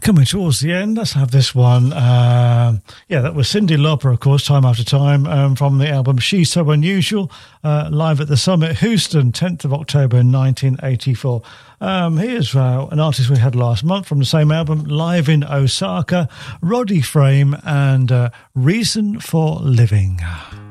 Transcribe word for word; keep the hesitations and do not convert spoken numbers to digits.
coming towards the end, let's have this one. Um, yeah, that was Cyndi Lauper, of course, Time After Time, um, from the album She's So Unusual, uh, live at the Summit Houston, tenth of October nineteen eighty-four. Um, here's uh, an artist we had last month from the same album, live in Osaka, Roddy Frame and uh, Reason for Living.